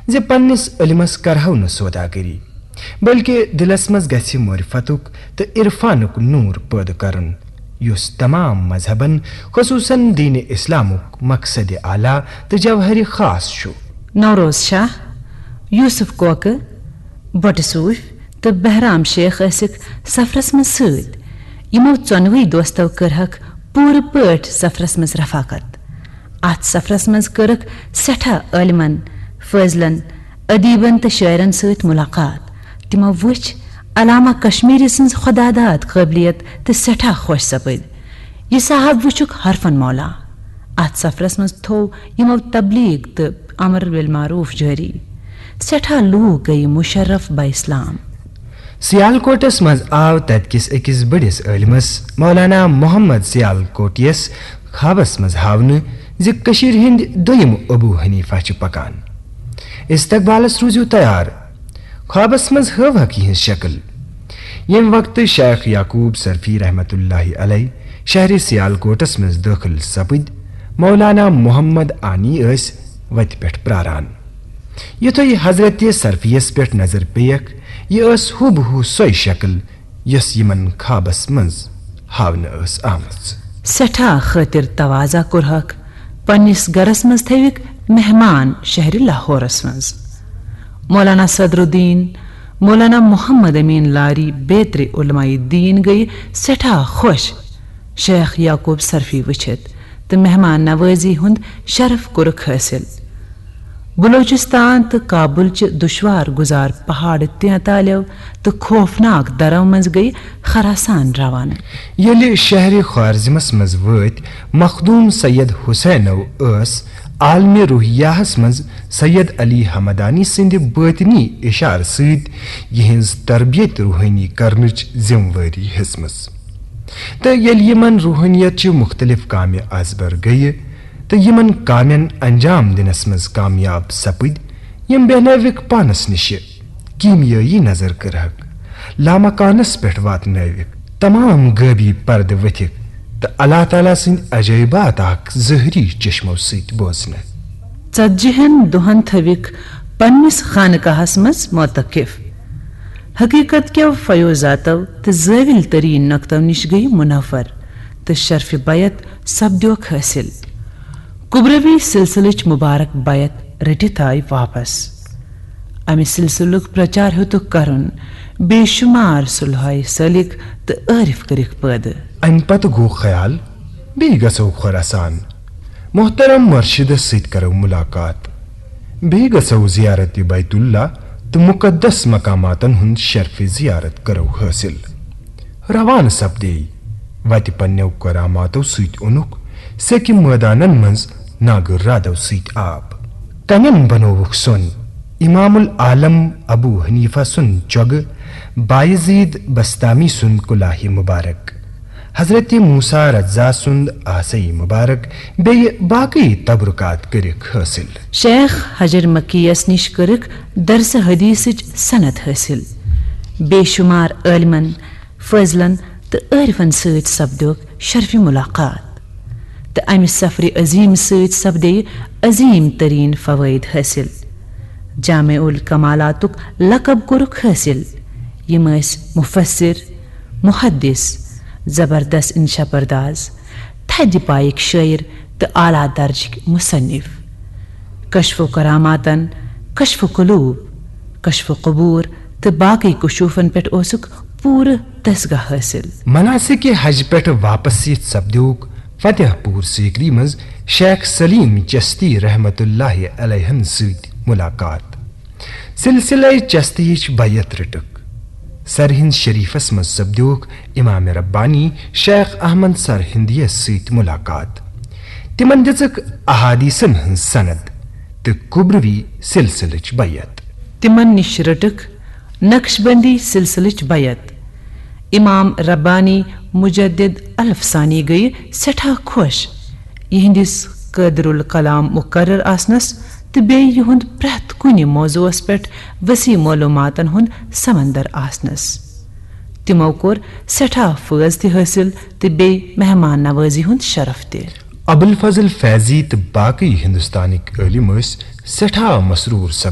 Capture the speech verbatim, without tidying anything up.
زِ پننِس علمس کرہو نہٕ سوداگری بلکہ دلس منٛز گژھِ معرفتُک تہٕ عرفانُک نوٗر پٲدٕ کرُن یُس تمام مذہبن خصوٗصن دیٖنِ اسلامُک مقصدِ اعلیٰ تہٕ جوہرِ خاص چھُ. نوروز شاہ، یوسف کوکہٕ، بۄٹہٕ صوٗفۍ تہٕ بہرام شیخ ٲسِکھ سفرس منٛز سۭتۍ. یِمو ژۄنوٕے دوستو کٔرہکھ پوٗرٕ پٲٹھۍ سفرس منٛز رفاقت. اتھ سفرس منٛز کٔرٕکھ سٮ۪ٹھاہ عٲلمن، فٲضلن، ادیٖبن تہٕ شٲعرن سۭتۍ مُلاقات. تِمو وٕچھ علامہ کشمیری سٕنٛز خۄداداد قٲبلیت تہٕ سٮ۪ٹھاہ خۄش سپٕدۍ. یہِ صاحب وٕچھُکھ حرفن مولا. اتھ سفرس منٛز تھوٚو یِمو تبلیغ تہٕ امر بالمعروف جٲری. سٮ۪ٹھاہ لوٗکھ گٔیہِ مُشرف با اسلام. سیالکوٹس منٛز آو تتہِ کِس أکِس بٔڑِس عٲلمس مولانا محمد سیالکوٹی یس خوابس منٛز ہاونہٕ زِ کٔشیٖرِ ہٕنٛدۍ دوٚیِم ابوٗ حنیٖفہ چھِ پکان. استقبالس روٗزِو تیار. خوابس منٛز ہٲوہکھ یِہنٛز شکل. ییٚمہِ وقتہٕ شیخ یعقوٗب سرفی رحمتہ اللہ علیہ شہرِ سیالکوٹس منٛز دٲخل سپٕدۍ، مولانا محمد آنی ٲسۍ وتہِ پٮ۪ٹھ پراران. یُتھُے حضرتِ سرفیس پٮ۪ٹھ نظر پیٚیکھ، یہِ ٲس ہوٗ بہ ہوٗ سۄے شکل یۄس یِمن خوابس منٛز ہاونہٕ ٲس آمٕژ. سٮ۪ٹھاہ خٲطر توازا کوٚرہکھ. پننِس گرس منٛز تھٲوِکھ مہمان شہرِ لاہورس منٛز. مولانا صدرالدین، مولانا محمد امین لاری بیترِ علماء دیٖن گٔیہِ سٮ۪ٹھاہ خۄش شیخ یعقوٗب سرفی وٕچھِتھ تہٕ مہمان نوٲزی ہُنٛد شرف کوٚرُکھ حٲصِل. بلوچستان تہٕ کابلچہِ دُشوار گُزار پہاڑٕ تینتالیو تہٕ خوفناک درو منٛز گٔیہِ خراسان روانہٕ. ییٚلہِ شہرِ خوارزمس منٛز وٲتۍ، مخدوٗم سید حُسینو ٲس عالمہِ روحیاہس منٛز سید علی حمدانی سٕنٛدِ باطنی اِشارٕ سۭتۍ یِہنٛز تربیت روحٲنی کرنٕچ ذمہٕ وٲری ہیژمٕژ. تہٕ ییٚلہِ یِمن روحٲنیتچہِ مختلف کامہِ آزبر گٔیہِ تہٕ یِمن کامٮ۪ن انجام دِنس منٛز کامیاب سپٕدۍ، یِم بیٚہنٲوِکھ پانس نِشہِ، کیٖمیٲیی نظر کٔرہکھ، لامکانس پٮ۪ٹھ واتنٲوِکھ، تمام غٲبی پردٕ ؤتھِکھ تہٕ اللہ تعالیٰ سٕنٛدۍ عجٲیبات اکھ ظٲہری چشمو سۭتۍ بوزنہٕ. ژتجِہن دۄہن تھٲوِکھ پننِس خانقاہس منٛز معتکف. حقیقت کیو فیوزاتو تہٕ زٲوِل تریٖن نۄقتو نِش گٔیہِ مُنور تہٕ شرفِ بیت سپدیوکھ حٲصِل. قُبرَوی سلسلٕچ مُبارک بیت رٔٹِتھ آیہِ واپس. امہِ سلسلُک پرچار ہیوٚتُکھ کرُن. بے شُمار صُلحاے سٲلِق تہٕ عٲرِف کٔرِکھ پٲدٕ. امہِ پتہٕ گوٚو خیال بیٚیہِ گژھو خۄراسان، محترم مرشدس سۭتۍ کرو مُلاقات، بیٚیہِ گژھو زیارتِ بیت اللہ تہٕ مُقدس مقاماتن ہُنٛد شرفِ زیارت کرو حٲصِل. روانہٕ سپدے. وتہِ پننیو کراماتو سۭتۍ اوٚنُکھ سیٚکہِ مٲدانن منٛز ناگہٕ رادو سۭتۍ آب. کنٮ۪ن بنووُکھ سۄن. امام العالم ابوٗ حنیٖفہ سُنٛد چۄگہٕ، بایزید بستامی سُنٛد کُلاہہِ مُبارک، حضرتِ موسیٰ رضا سُنٛد آسائی مُبارک، بیٚیہِ باقٕے تبرُکات کٔرِکھ حٲصِل. شیخ حجر مکی یس نِش کٔرٕکھ درسہِ حدیثٕچ صنعت حٲصِل. بے شُمار عٲلمن، فٲضلن تہٕ عٲرفن سۭتۍ سپدیوکھ شرفِ مُلاقات. تہٕ امہِ سفرِ عظیٖم سۭتۍ سپدیہِ عظیٖم تریٖن فوٲیِد حٲصِل. جامع الکمالاتُک لقب کوٚرُکھ حٲصِل. یِم ٲسۍ مُفسِر، محدث، زبردست انشا پرداز، تھدِ پایِکۍ شٲعر تہٕ اعلیٰ درجٕکۍ مُصنِف. کشف و کراماتن، کشف و قلوٗب، کشف و قبوٗر تہٕ باقٕے کشوٗفن پٮ۪ٹھ اوسُکھ پوٗرٕ دسگاہ حٲصِل. مناسِکہِ حج پٮ۪ٹھ واپس یِتھ سپدیوکھ فتح پوٗر سیکری منٛز شیخ سلیٖم چشتی رحمتہ اللہ علیہن سۭتۍ مُلاقات. سلسلے چستیِچ بیت رٔٹٕکھ. سرہند شریفس منٛز سپدیوکھ امام ربانی شیخ احمد سرہندی یس سۭتۍ مُلاقات. تِمن دِژٕکھ احادیٖثن ہٕنٛز سند تہٕ قُبروی سلسلٕچ بیت. تِمن نِش رٔٹٕکھ نقش بندی سلسلٕچ بیت. امام ربانی مجدد الفسانی گٔیہِ سٮ۪ٹھاہ خۄش یِہنٛدِس قٲدر الکلام مُقرر آسنس تہٕ بیٚیہِ یِہُنٛد پرٛٮ۪تھ کُنہِ موضوٗعس پٮ۪ٹھ وسیع معلوٗماتن ہُنٛد سمندر آسنس. تِمو کوٚر سٮ۪ٹھاہ فٲض تہِ حٲصِل تہٕ بیٚیہِ مہمان نوٲزی ہُنٛد شرف تہِ. ابوالفضل فیضی تہٕ باقٕے ہندوستانٕکۍ عٲلم ٲسۍ سٮ۪ٹھاہ مسروٗر سپدان